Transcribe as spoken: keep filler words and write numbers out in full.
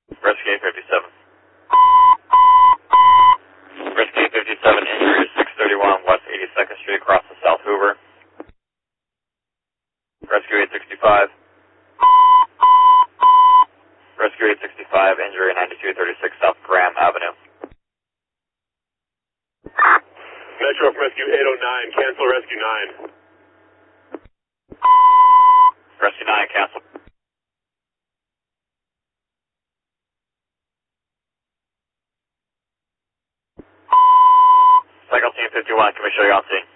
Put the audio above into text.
Rescue eight fifty-seven. Rescue eight fifty-seven, injury to six thirty-one West eighty-second Street across the South Hoover. Rescue eight sixty-five. Rescue eight sixty-five, injury ninety-two thirty-six South Graham Avenue. Metro from Rescue eight oh nine, cancel Rescue nine. Rescue nine, cancel. Cycle team fifty-one, can we show you on scene?